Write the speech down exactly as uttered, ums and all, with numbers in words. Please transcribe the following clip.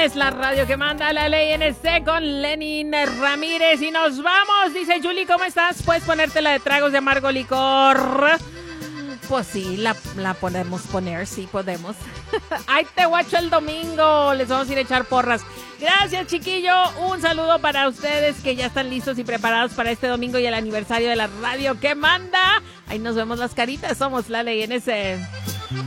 es la radio que manda la ley N C con Lenin Ramírez. Y nos vamos, dice Julie, ¿cómo estás? ¿Puedes ponerte la de tragos de amargo licor? Pues sí, la, la podemos poner, sí podemos. Ay, te guacho el domingo, les vamos a ir a echar porras. Gracias, chiquillo, un saludo para ustedes que ya están listos y preparados para este domingo y el aniversario de la radio que manda. Ahí nos vemos las caritas, somos la ley N C.